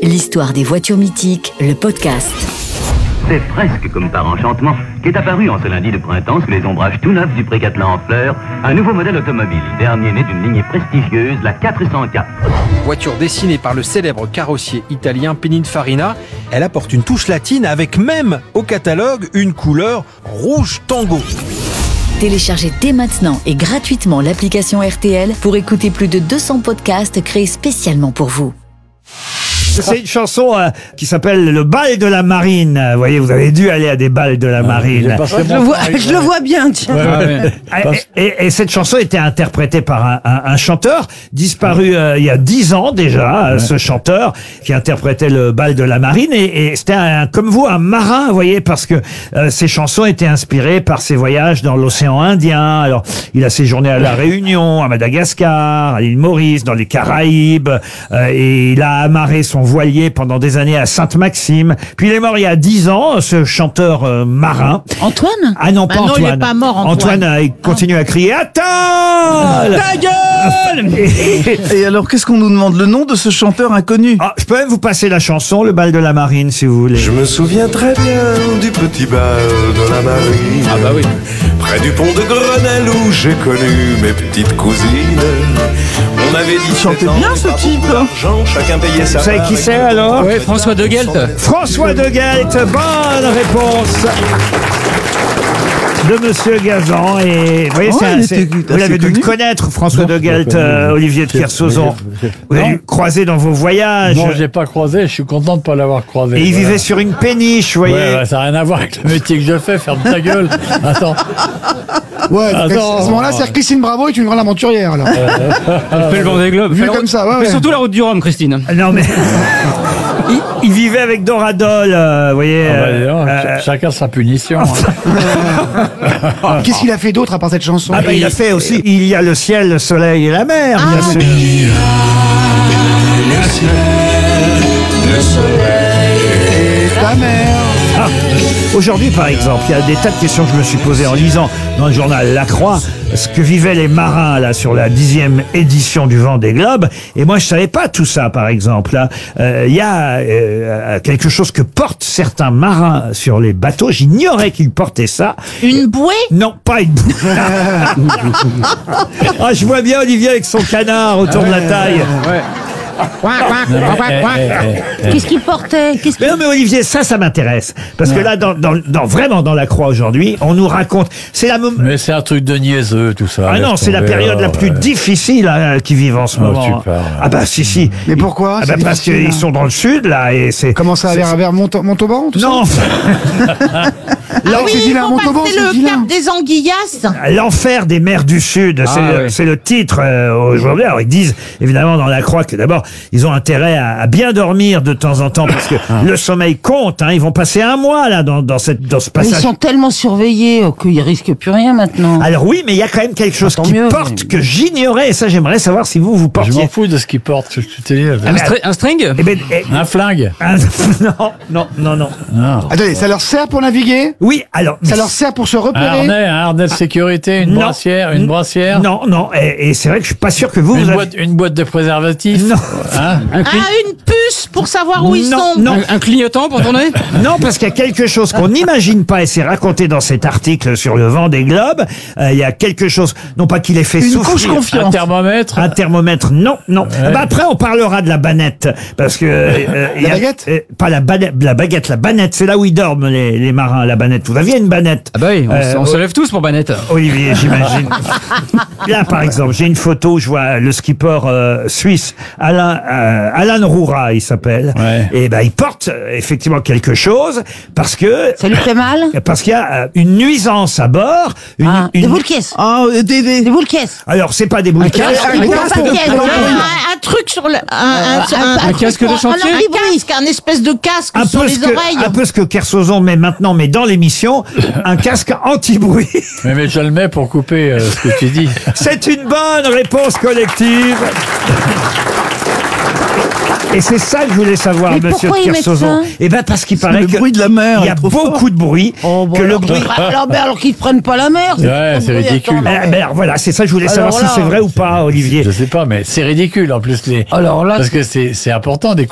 l'histoire des voitures mythiques, le podcast. C'est presque comme par enchantement qu'est apparu en ce lundi de printemps sous les ombrages tout neufs du Pré-Catelan en fleurs un nouveau modèle automobile, dernier né d'une lignée prestigieuse, la 404. Voiture dessinée par le célèbre carrossier italien Pininfarina, elle apporte une touche latine avec même au catalogue une couleur rouge tango. Téléchargez dès maintenant et gratuitement l'application RTL pour écouter plus de 200 podcasts créés spécialement pour vous. C'est une chanson qui s'appelle Le bal de la marine. Vous voyez, vous avez dû aller à des bals de la marine. Je le vois bien, tiens. Et cette chanson était interprétée par un chanteur disparu il y a 10 ans déjà, ce chanteur qui interprétait le bal de la marine. Et c'était comme vous, un marin, vous voyez, parce que ces chansons étaient inspirées par ses voyages dans l'océan Indien. Alors, il a séjourné à La Réunion, à Madagascar, à l'île Maurice, dans les Caraïbes, et il a amarré son voilier pendant des années à Sainte-Maxime. Puis il est mort il y a 10 ans, ce chanteur marin. Antoine ? Ah non, pas non, Antoine. il est pas mort, Antoine. Il continue à crier « Attends !» Ta gueule ! Et alors, qu'est-ce qu'on nous demande? Le nom de ce chanteur inconnu? Ah, je peux même vous passer la chanson, Le bal de la marine, si vous voulez. Je me souviens très bien du petit bal de la marine. Ah bah oui. Près du pont de Grenelle où j'ai connu mes petites cousines. On avait dit chantait bien ce type. Chacun payait sa Vous savez qui c'est alors? Oui, François de Guelt. François de Guelt, bonne réponse de Monsieur Gazan. Et vous voyez, vous l'avez dû le connaître, François de Guelt, Olivier de Kersauzon. Vous l'avez croisé dans vos voyages. Non, j'ai pas croisé, je suis content de pas l'avoir croisé. Et il vivait sur une péniche, vous voyez. Ouais, ça n'a rien à voir avec le métier que je fais, ferme ta gueule. Attends. Ouais, donc Attends. à ce moment-là, c'est Christine Bravo est une grande aventurière, alors. Fait le Vendée Globe. Vu comme ça, ouais. Surtout la route du Rhum, Christine. Non mais il vivait avec Dora Dole, vous voyez. Chacun sa punition. Qu'est-ce qu'il a fait d'autre à part cette chanson? Ah bah il a fait aussi Il y a le ciel, le soleil et la mer, bien sûr. Ta mère. Ah, aujourd'hui, par exemple, il y a des tas de questions que je me suis posées en lisant dans le journal La Croix ce que vivaient les marins là sur la 10e édition du Vendée Globe. Et moi, je savais pas tout ça, par exemple. Il y a quelque chose que portent certains marins sur les bateaux. J'ignorais qu'ils portaient ça. Une bouée ? Non, pas une bouée. Ah, je vois bien Olivier avec son canard autour de la taille. Qu'est-ce qu'il portait ? Mais non, mais Olivier, ça m'intéresse. Parce que là, vraiment dans La Croix aujourd'hui, on nous raconte. Mais c'est un truc de niaiseux, tout ça. Ah non, c'est la période la plus difficile qu'ils vivent en ce moment. Tu parles. Ah bah si. Mais pourquoi? Ah bah parce qu'ils sont dans le sud, là, et c'est... Comment ça, vers Montauban, tout Non. ça? Ah oui, c'est ils vilain, vont Montauban, passer c'est le vilain. cap des Anguillas. L'enfer des mers du Sud, c'est le titre aujourd'hui. Alors ils disent évidemment dans La Croix que d'abord ils ont intérêt à bien dormir de temps en temps parce que le sommeil compte. Ils vont passer un mois là dans ce passage. Ils sont tellement surveillés qu'ils risquent plus rien maintenant. Alors oui, mais il y a quand même quelque chose tant qu'ils mieux, portent mais- que j'ignorais. Et ça, j'aimerais savoir si vous Je portiez. m'en fous de ce qu'ils portent. Je te dis. Un string? Eh ben, Un flingue. non. Non. Attendez, ça leur sert pour naviguer? Oui, alors. Ça leur sert pour se Un repérer? harnais de sécurité, une Non. brassière. Non. Et c'est vrai que je suis pas sûr que vous. Une boîte de préservatifs. Non. Hein? Une puce pour savoir où ils sont. Non. Un clignotant pour tourner? Non, parce qu'il y a quelque chose qu'on n'imagine pas, et c'est raconté dans cet article sur le Vendée Globe. Il y a quelque chose, non pas qu'il ait fait Une souffrir. couche confiance. Un thermomètre. Un thermomètre, non. Ah bah après, on parlera de la banette, parce que il y a- baguette pas la baguette, la banette, c'est là où ils dorment les marins. La banette, vous aviez une banette? Ah bah oui, on se lève tous pour Banette. Olivier, j'imagine. Là, par exemple, j'ai une photo où je vois le skipper suisse Alan Roura, il s'appelle. Ouais. Et ben, il porte effectivement quelque chose parce que Ça lui fait mal ? qu'il y a une nuisance à bord. Des boules caisses. Ah, Des boules caisses. Alors, c'est pas des boules caisses. Un truc sur le. Un casque de chantier ? Un casque, un espèce de casque sur les oreilles. Un peu ce que Kersauzon met maintenant, mais dans l'émission, un casque anti-bruit. Mais je le mets pour couper ce que tu dis. C'est une bonne réponse collective. Et c'est ça que je voulais savoir, Mais monsieur pourquoi ils mettent Kersauzon. ça Eh ben parce qu'il paraît le que bruit de la mer il y a est trop beaucoup de bruit, que le bruit. Alors qu'ils ne prennent pas la mer. Ouais, c'est ridicule. Alors, voilà, c'est ça que je voulais savoir Alors si là, c'est vrai ou pas, Olivier. Je sais pas, mais c'est ridicule en plus. Alors là, Parce que c'est important d'écouter.